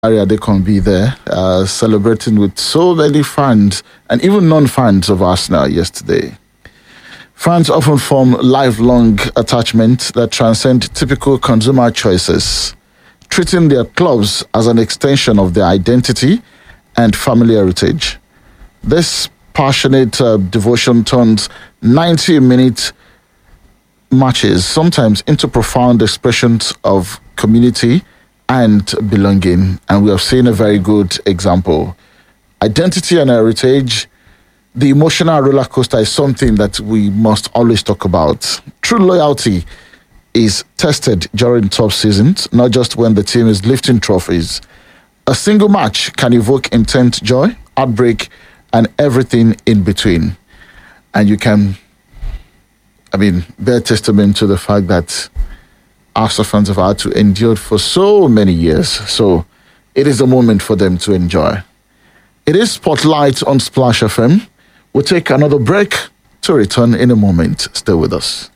area they can be there, celebrating with so many fans and even non-fans of Arsenal yesterday. Fans often form lifelong attachments that transcend typical consumer choices, treating their clubs as an extension of their identity and family heritage. This passionate devotion turns 90-minute matches sometimes into profound expressions of community and belonging, and we have seen a very good example. Identity and heritage, the emotional roller coaster is something that we must always talk about. True loyalty is tested during tough seasons, not just when the team is lifting trophies. A single match can evoke intense joy, heartbreak, and everything in between. And you can, bear testament to the fact that Arsenal fans have had to endure for so many years. So it is a moment for them to enjoy. It is Spotlight on Splash FM. We'll take another break to return in a moment. Stay with us.